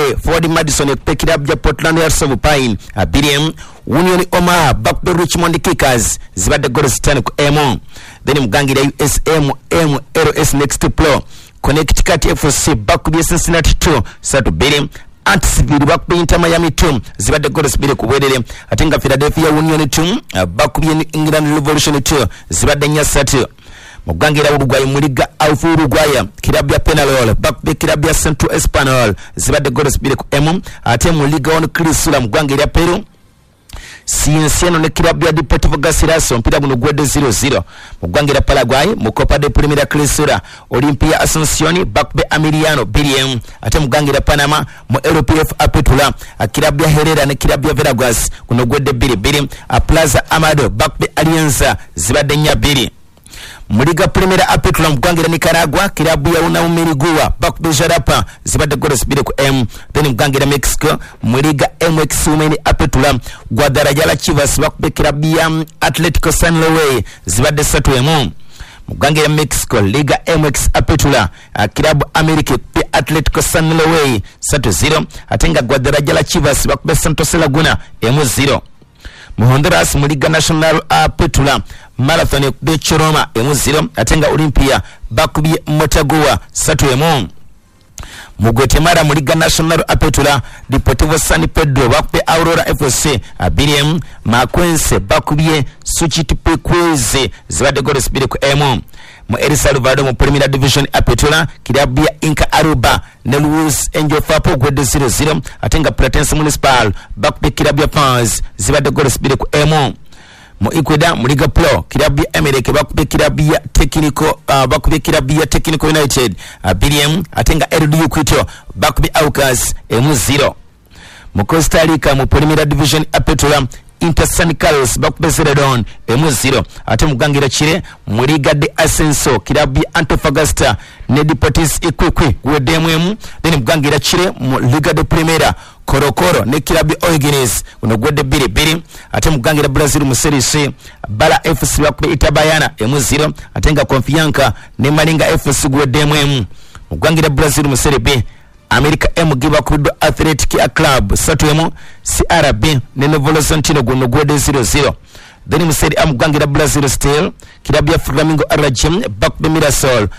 Gwe Ford Madison yakube kirabya Portland Hearts of Pine BDM Union Omaha back to Richmond Kickers zibadde goals 5 ku M. Then mugangira USM MLS Next Pro Connecticut FC back to Cincinnati 2 satu BDM Antisville back to Inter Miami 2 zibadde goals 2 ku bwerere atenga Philadelphia Union 2 back to England Revolution 2 zibadde nya 3 mugangira Uruguay muliga Alfu Uruguay kirabya Penarol back to kirabya Central Espanol zibadde goals 2 ku M. Ate mu Liga 1 Crisula mugangira Peru Cienciano ne kirabya Deportivo Garcilaso mpira guno gwedde 0-0 mugwangira Paraguay mu Copa de Primera Crisura Olimpia Asuncion back be Emiliano BDM ate mugwangira Panama mu LPF Apetula akirabya Herrera ne kirabya Veraguas guno gwedde 2-2 Plaza Amado back be Alianza zibadde nya 2 Muliga Primera Apetula mugwangira Nicaragua kirabu ya una Umirigua back be Jarapa zibadde goals 2 ku M. Then mugwangira Mexico muliga MX Women Apetula Guadalajara Chivas back be kirabu ya Atletico San Luis zibadde 3 mugwangira Mexico Liga MX Apetula kirabu America be Atletico San Luis 3-0 atenga Guadalajara Chivas back be Santos Laguna M0 Honduras muliga National Apetula Marathon de Choroma M0 atenga Olimpia bakubi Motagua 3 Guatemala muliga National Apetula Deportivo San Pedro bakube Aurora FC BDM Makwense bakubye Suchitipekweze zibadde goals 2 ku M. Mu El Salvador mu Primera Division Apetula kirabia Inca Aruba ne Luis Angel Fapo gwedde 0-0 atenga Platense Municipal bakube kirabia Fans zibadde goals 2 ku M. Mu Ecuador muliga Pro kirabia Emelec bakube kirabia Technical United BDM atenga RDU Quito bakube Aucas M0 mu Costa Rica mu Primera Division Apetula Inter San Carlos bakube Celedon M0 ate mugangira Chile muliga de Ascenso kirabia Antofagasta ne Deportes Iquique gwedemu then mugangira Chile mu Liga de Primera Korokoro ne kirabia O'Higgins unogwedde 2-2 ate mugangira Brazil mu Serie C Bala FC bakube Itabayana M0 atenga Confianca ne Maringa FC gwedemu mugangira Brazil mu Serie B America giba kudo Athletic Club 3 CRB ne Novo Horizontino guno gwedde 0-0 then mu Serie A mugangira Brazil Steel kirabia Flamengo RJ bakube Mirasol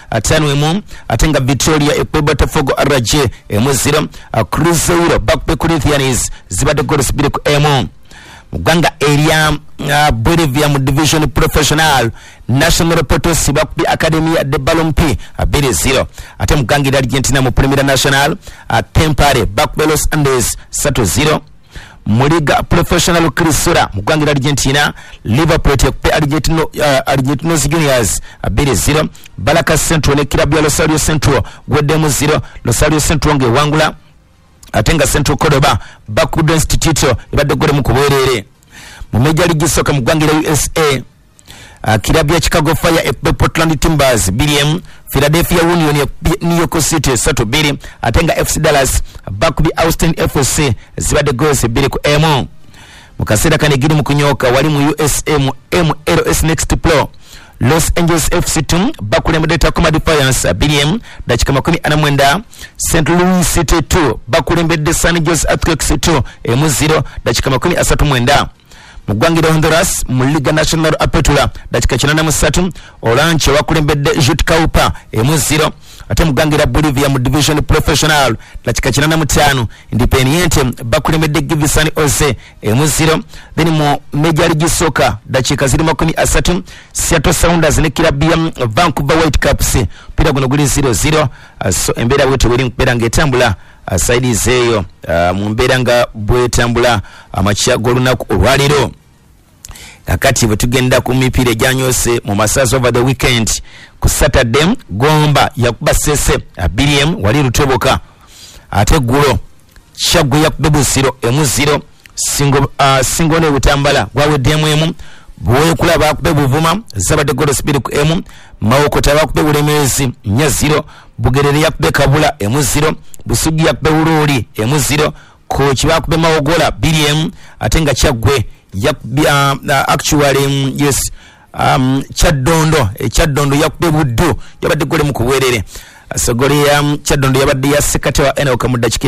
5 atenga Vitória Botafogo RJ M0 Cruzeiro bakube Corinthians zibadde goals 2 ku M. muganga area Bolivia mu Division Professional National Potosí bakube Academia de Balompi 2-0 ate mugangira Argentina mu Primera Nacional Tempare bakube Los Andes 3-0 Muliga Professional Crisura mugangira Argentina Liverpool yakube Argentinos Juniors 2-0 Baraka Central ne kirabia Rosario Central gwedemu 0 Rosario Central nge wangula atenga Central Cordoba Bakudo Instituto ibadde gore mu kuberere mu Major League Soccer mugwangira USA kirabia Chicago Fire Portland Timbers BDM Philadelphia Union New York City 3-2 atenga FC Dallas bakubi Austin FC zibadde goals 2 ku M. mukasera kanegiri mu kunyoka wali mu USA mu MLS Next Pro Los Angeles FC 2 bakulembedde Tacoma Defiance BDM dakika 49 St. Louis City 2 bakulembedde San Jose Earthquakes 2 M0 dakika 39 mugwangira Honduras mu Liga Nacional Apetula dakika 93 Olanche bakulembedde Jutkaupa M0 ate mugwangira Bolivia mu Division Professional dakika 95 Independiente bakulembedde Givisani Ose M0 then mu Major League Soccer dakika 30 Seattle Sounders ne kirabia Vancouver Whitecaps pira guno guli 0-0 so embera wetu weri mpera ngetambula side zeyo mu mbera nga bwetambula amachiago lunaku olwaliro kakati bwetugenda ku mipira ejanyose mu masazo over the weekend ku Saturday Gomba yakuba Sese BDM wali Lutoboka ate gulo Chagwe yakuba Busiro M0 singo ne Butambala gwawedemu bwoye kulaba yakuba Buvuma zabadde goals 2 ku M. Mawokota yakuba Bulemezi 0 Bugerere yakuba Kabula M0 Busugi yakuba Uloli M0 Kochi yakuba Mawogola BDM atenga Chagwe actually yes Chaddondo yakuba Buddu yabadde gole mu kuwerere sogoli Chaddondo yabadde ya sekate wa NO kamudda